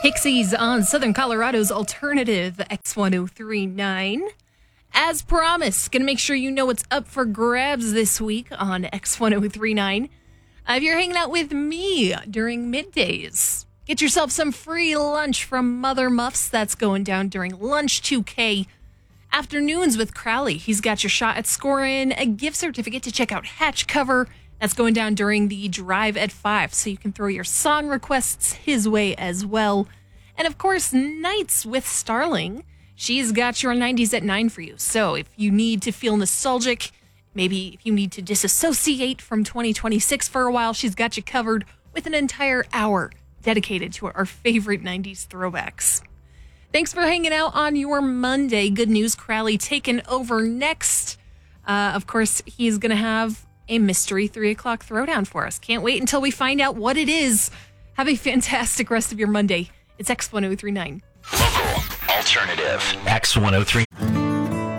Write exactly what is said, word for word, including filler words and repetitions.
Pixies on Southern Colorado's alternative X ten thirty-nine. As promised, going to make sure you know what's up for grabs this week on X ten thirty-nine. Uh, if you're hanging out with me during middays, get yourself some free lunch from Mother Muffs. That's going down during Lunch two K. Afternoons with Crowley. He's got your shot at scoring a gift certificate to check out Hatch Cover. That's going down during the Drive at five, so you can throw your song requests his way as well. And of course, Nights with Starling. She's got your nineties at nine for you. So if you need to feel nostalgic, maybe if you need to disassociate from twenty twenty-six for a while, she's got you covered with an entire hour dedicated to our favorite nineties throwbacks. Thanks for hanging out on your Monday. Good news, Crowley taking over next. Uh, of course, he's going to have a mystery three o'clock throwdown for us. Can't wait until we find out what it is. Have a fantastic rest of your Monday. It's X ten thirty-nine. Local alternative X ten thirty-nine.